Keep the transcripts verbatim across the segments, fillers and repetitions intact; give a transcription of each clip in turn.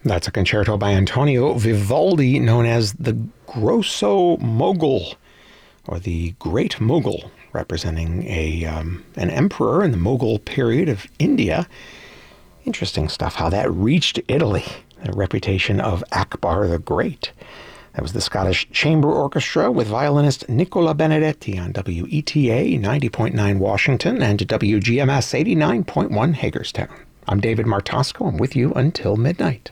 That's a concerto by Antonio Vivaldi, known as the Grosso Mogul, or the Great Mughal, representing a um, an emperor in the Mughal period of India. Interesting stuff, how that reached Italy, the reputation of Akbar the Great. That was the Scottish Chamber Orchestra with violinist Nicola Benedetti on W E T A ninety point nine Washington and W G M S eighty-nine point one Hagerstown. I'm David Martosco. I'm with you until midnight.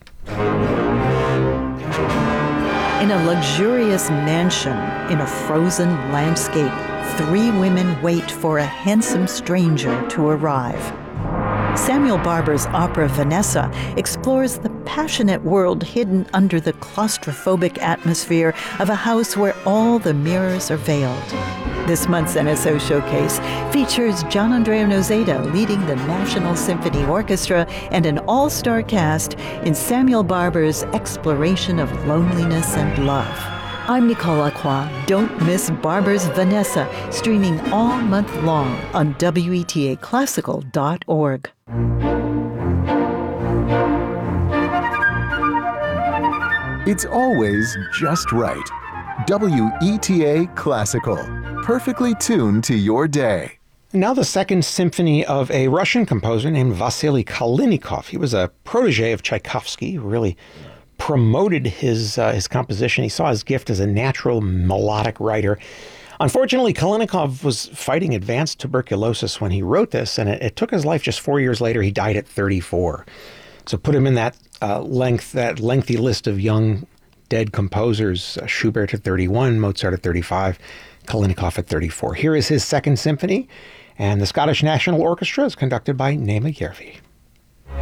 In a luxurious mansion in a frozen landscape, three women wait for a handsome stranger to arrive. Samuel Barber's opera Vanessa explores the passionate world hidden under the claustrophobic atmosphere of a house where all the mirrors are veiled. This month's N S O Showcase features Gianandrea Noseda leading the National Symphony Orchestra and an all-star cast in Samuel Barber's exploration of loneliness and love. I'm Nicole Lacroix. Don't miss Barber's Vanessa, streaming all month long on W E T A classical dot org. It's always just right. W E T A Classical, perfectly tuned to your day. Now the Second Symphony of a Russian composer named Vasily Kalinikov. He was a protege of Tchaikovsky, who really promoted his uh, his composition. He saw his gift as a natural melodic writer. Unfortunately, Kalinikov was fighting advanced tuberculosis when he wrote this, and it, it took his life just four years later. He died at thirty-four. So put him in that uh, length, that lengthy list of young dead composers. Uh, Schubert at thirty-one, Mozart at thirty-five, Kalinikov at thirty-four. Here is his Second Symphony, and the Scottish National Orchestra is conducted by Naima Järvi.